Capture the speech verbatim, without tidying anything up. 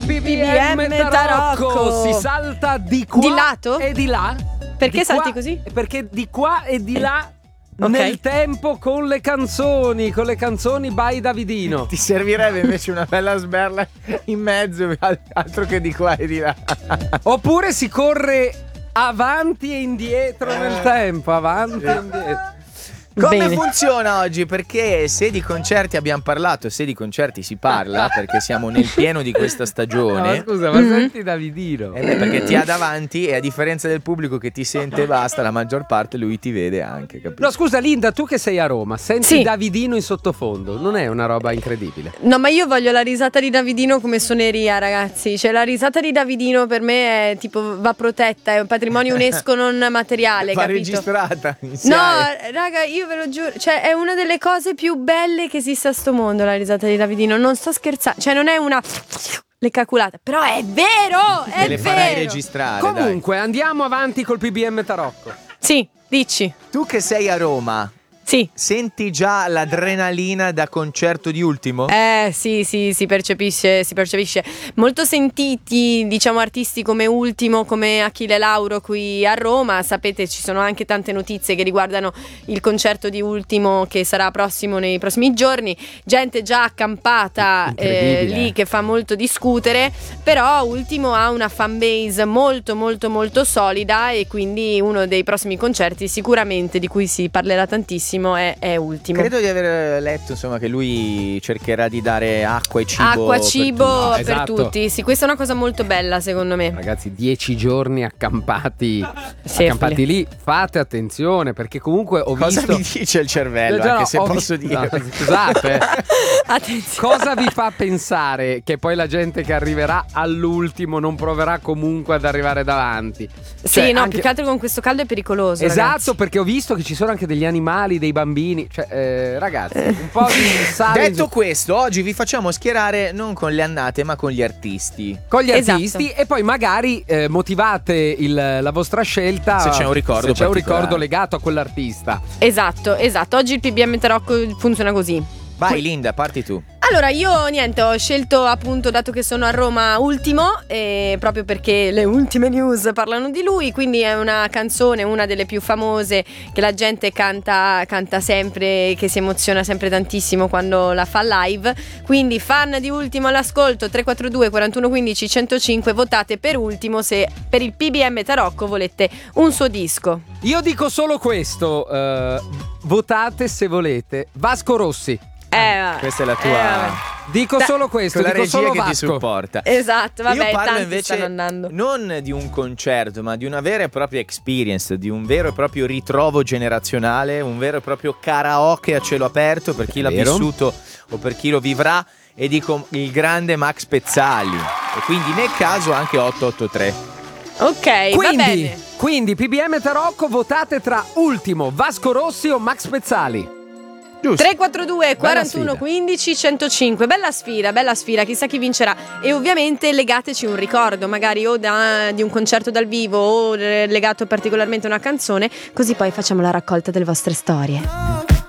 P B M Tarocco. Si salta di qua Di lato? e di là. Perché Di salti qua- così? Perché di qua e di là Ok. nel tempo con le canzoni, con le canzoni by Davidino. Ti servirebbe invece una bella sberla in mezzo, al- altro che di qua e di là. Oppure si corre avanti e indietro nel tempo, avanti e indietro. Come Bene. funziona oggi? Perché se di concerti abbiamo parlato, se di concerti si parla, perché siamo nel pieno di questa No, stagione. scusa, ma Mhm. senti Davidino. Eh beh, perché ti ha davanti e a differenza del pubblico che ti sente e basta, la maggior parte lui ti vede anche, capito? No, scusa Linda, tu che sei a Roma, senti Sì. Davidino in sottofondo, non è una roba incredibile? No, ma io voglio la risata di Davidino come suoneria, ragazzi. Cioè, la risata di Davidino per me è tipo va protetta, è un patrimonio UNESCO non materiale, Va capito? registrata in No, SIAE. raga, io ve lo giuro, cioè è una delle cose più belle che esista a sto mondo, la risata di Davidino. Non sto scherzando, cioè non è una leccaculata, però è vero, è Me le farai vero. registrare, Comunque, andiamo avanti col P B M Tarocco. Sì, dici. dai. Tu che sei a Roma, Sì. senti già l'adrenalina da concerto di Ultimo? Eh sì, sì, si percepisce, si percepisce. Molto sentiti, diciamo, artisti come Ultimo, come Achille Lauro qui a Roma. Sapete, ci sono anche tante notizie che riguardano il concerto di Ultimo che sarà prossimo nei prossimi giorni. Gente già accampata eh, Incredibile. lì che fa molto discutere. Però Ultimo ha una fanbase molto molto molto solida e quindi uno dei prossimi concerti sicuramente di cui si parlerà tantissimo è, è Ultimo. Credo di aver letto, insomma, che lui cercherà di dare acqua e cibo. Acqua, per cibo tutti. per Esatto. tutti. Sì, questa è una cosa molto bella, secondo me. Ragazzi, dieci giorni accampati, Sì, accampati lì, fate attenzione perché comunque ho Cosa visto... mi dice il cervello, Eh, già, anche no, se ho posso vi- dire. no, scusate, Attenzione. cosa vi fa pensare che poi la gente che arriverà all'ultimo non proverà comunque ad arrivare davanti? Sì, Cioè, no, anche- più che altro con questo caldo è pericoloso. Esatto, ragazzi. perché ho visto che ci sono anche degli animali, dei bambini. Cioè, eh, ragazzi, un po' di sale in Detto su- questo, oggi vi facciamo schierare non con le annate, ma con gli artisti. con gli Esatto. artisti e poi magari eh, motivate il- la vostra scelta Se c'è un ricordo se c'è un particolare. ricordo legato a quell'artista. Esatto, esatto. Oggi il P B M Tarocco funziona così. Vai Linda, parti tu. Allora, io niente, ho scelto appunto, dato che sono a Roma, Ultimo, e proprio perché le ultime news parlano di lui, quindi è una canzone, una delle più famose che la gente canta, canta sempre, che si emoziona sempre tantissimo quando la fa live. Quindi fan di Ultimo all'ascolto, tre quattro due quarantuno quindici centocinque, votate per Ultimo se per il P B M Tarocco volete un suo disco. Io dico solo questo, eh, votate se volete Vasco Rossi. Eh, Questa è la eh, tua. vabbè. Dico Da- solo questo, Con la dico regia solo che ti Vasco. supporta. Esatto, vabbè, Io parlo tanti invece stanno andando. non di un concerto, ma di una vera e propria experience, di un vero e proprio ritrovo generazionale, un vero e proprio karaoke a cielo aperto per chi l'ha Vero. vissuto o per chi lo vivrà, e dico il grande Max Pezzali. E quindi nel caso anche otto otto tre. Ok, va Quindi, bene. quindi P B M Tarocco, votate tra Ultimo, Vasco Rossi o Max Pezzali. Giusto. tre quattro due quarantuno sfida. quindici centocinque. Bella sfida, bella sfida, chissà chi vincerà. E ovviamente legateci un ricordo, magari o da, di un concerto dal vivo o eh, legato particolarmente a una canzone, così poi facciamo la raccolta delle vostre storie.